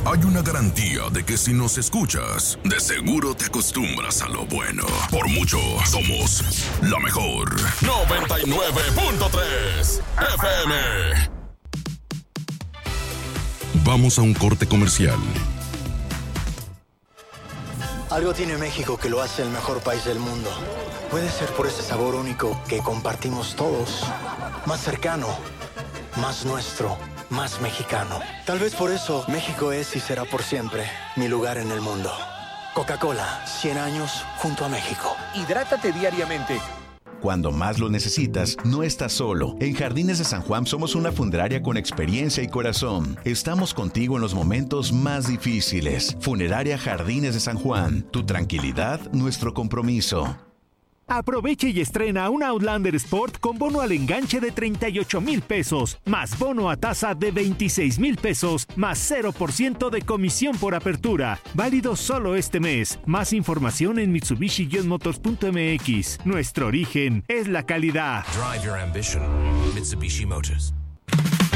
Hay una garantía de que si nos escuchas, de seguro te acostumbras a lo bueno. Por mucho, somos la mejor. 99.3 FM. Vamos a un corte comercial. Algo tiene México que lo hace el mejor país del mundo. Puede ser por ese sabor único que compartimos todos. Más cercano, más nuestro, más mexicano. Tal vez por eso México es y será por siempre mi lugar en el mundo. Coca-Cola, 100 años junto a México. Hidrátate diariamente. Cuando más lo necesitas, no estás solo. En Jardines de San Juan somos una funeraria con experiencia y corazón. Estamos contigo en los momentos más difíciles. Funeraria Jardines de San Juan. Tu tranquilidad, nuestro compromiso. Aproveche y estrena un Outlander Sport con bono al enganche de 38,000 pesos, más bono a tasa de 26,000 pesos, más 0% de comisión por apertura. Válido solo este mes. Más información en Mitsubishi-motors.mx. Nuestro origen es la calidad. Drive your ambition. Mitsubishi Motors.